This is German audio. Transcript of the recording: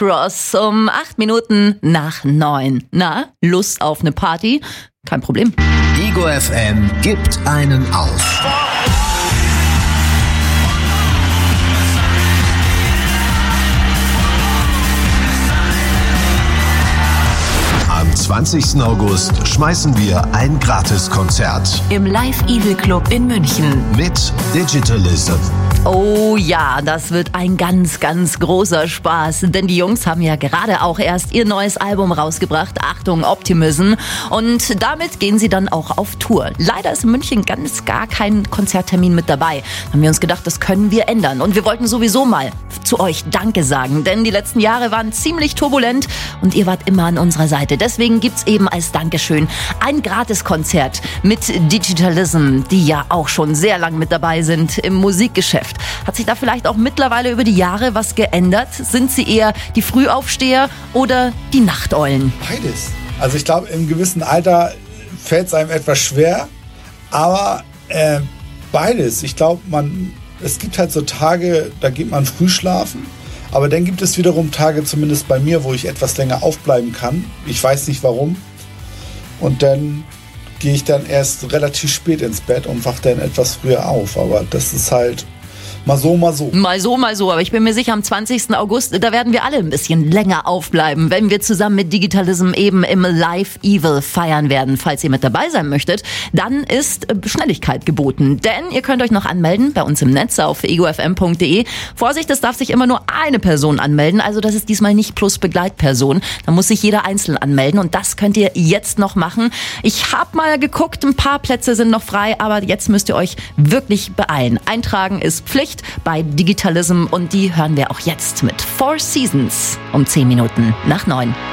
Bros um 8 Minuten nach 9. Na, Lust auf eine Party? Kein Problem. Ego FM gibt einen auf. Am 20. August schmeißen wir ein Gratiskonzert Im Live Evil Club in München. mit Digitalism. Oh ja, das wird ein ganz, ganz großer Spaß, denn die Jungs haben ja gerade auch erst ihr neues Album rausgebracht, Achtung, Optimism, und damit gehen sie dann auch auf Tour. Leider ist in München ganz gar kein Konzerttermin mit dabei. Da haben wir uns gedacht, das können wir ändern, und wir wollten sowieso mal zu euch Danke sagen, denn die letzten Jahre waren ziemlich turbulent und ihr wart immer an unserer Seite. Deswegen gibt's eben als Dankeschön ein Gratiskonzert mit Digitalism, die ja auch schon sehr lang mit dabei sind im Musikgeschäft. Hat sich da vielleicht auch mittlerweile über die Jahre was geändert? Sind sie eher die Frühaufsteher oder die Nachteulen? Beides. Also ich glaube, im gewissen Alter fällt es einem etwas schwer, aber beides. Ich glaube, es gibt halt so Tage, da geht man früh schlafen, aber dann gibt es wiederum Tage, zumindest bei mir, wo ich etwas länger aufbleiben kann. Ich weiß nicht warum. Und dann gehe ich dann erst relativ spät ins Bett und wache dann etwas früher auf. Aber das ist halt mal so, mal so. Mal so, mal so. Aber ich bin mir sicher, am 20. August, da werden wir alle ein bisschen länger aufbleiben, wenn wir zusammen mit Digitalism eben im Live Evil feiern werden. Falls ihr mit dabei sein möchtet, dann ist Schnelligkeit geboten. Denn ihr könnt euch noch anmelden bei uns im Netz auf egofm.de. Vorsicht, es darf sich immer nur eine Person anmelden. Also das ist diesmal nicht plus Begleitperson. Da muss sich jeder einzeln anmelden. Und das könnt ihr jetzt noch machen. Ich habe mal geguckt, ein paar Plätze sind noch frei. Aber jetzt müsst ihr euch wirklich beeilen. Eintragen ist Pflicht bei Digitalism, und die hören wir auch jetzt mit Four Seasons um 10 Minuten nach 9.